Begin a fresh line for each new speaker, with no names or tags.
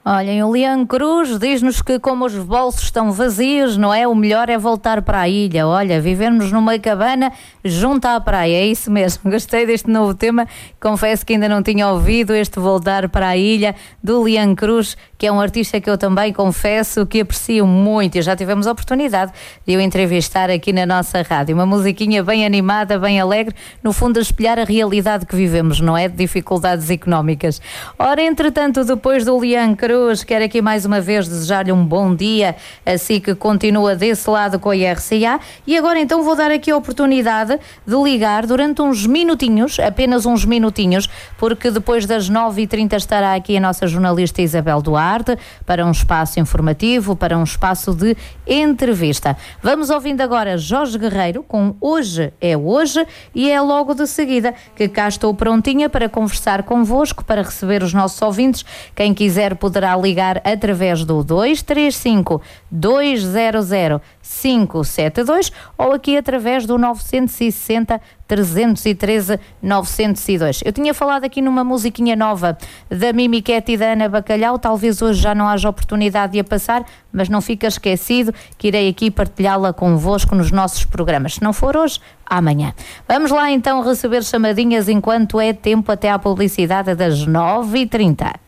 Olhem, o Lian Cruz diz-nos que como os bolsos estão vazios, não é? O melhor é voltar para a ilha. Olha, vivermos numa cabana junto à praia, é isso mesmo. Gostei deste novo tema, confesso que ainda não tinha ouvido este voltar para a ilha do Lian Cruz, que é um artista que eu também confesso que aprecio muito e já tivemos a oportunidade de o entrevistar aqui na nossa rádio. Uma musiquinha bem animada, bem alegre, no fundo a espelhar a realidade que vivemos, não é? De dificuldades económicas. Ora, entretanto, depois do Lian Cruz, quero aqui mais uma vez desejar-lhe um bom dia, assim que continua desse lado com a RCA. E agora então vou dar aqui a oportunidade de ligar durante uns minutinhos, apenas uns minutinhos, porque depois das 9h30 estará aqui a nossa jornalista Isabel Duarte para um espaço informativo, para um espaço de entrevista. Vamos ouvindo agora Jorge Guerreiro com Hoje é Hoje e é logo de seguida que cá estou prontinha para conversar convosco, para receber os nossos ouvintes. Quem quiser poderá ligar através do 235 200 572 ou aqui através do 960 313 902. Eu tinha falado aqui numa musiquinha nova da Mimiquete e da Ana Bacalhau, talvez hoje já não haja oportunidade de a passar, mas não fica esquecido que irei aqui partilhá-la convosco nos nossos programas. Se não for hoje, amanhã. Vamos lá então receber chamadinhas enquanto é tempo até à publicidade das 9h30.